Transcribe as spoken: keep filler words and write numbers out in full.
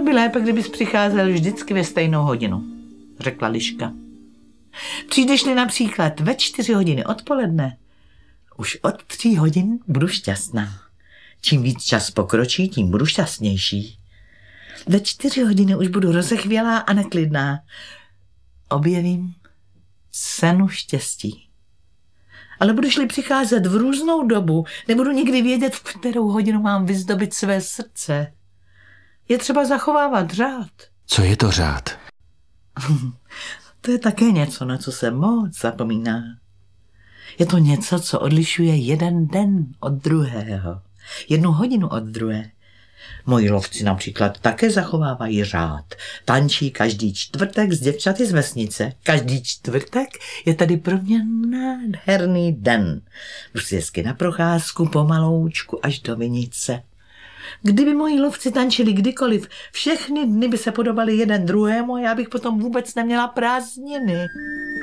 by lépe, kdybys přicházel vždycky ve stejnou hodinu, řekla Liška. Přijdeš-li například ve čtyři hodiny odpoledne, už od tří hodin budu šťastná. Čím víc čas pokročí, tím budu šťastnější. Ve čtyři hodiny už budu rozechvělá a neklidná. Objevím cenu štěstí. Ale budeš-li přicházet v různou dobu, nebudu nikdy vědět, v kterou hodinu mám vyzdobit své srdce. Je třeba zachovávat řád. Co je to řád? To je také něco, na co se moc zapomíná. Je to něco, co odlišuje jeden den od druhého, jednu hodinu od druhé. Moji lovci například také zachovávají řád. Tančí každý čtvrtek s děvčaty z vesnice. Každý čtvrtek je tady pro mě nádherný den. Jdu si hezky na procházku pomaloučku až do vinice. Kdyby moji lovci tančili kdykoliv, všechny dny by se podobaly jeden druhému a já bych potom vůbec neměla prázdniny.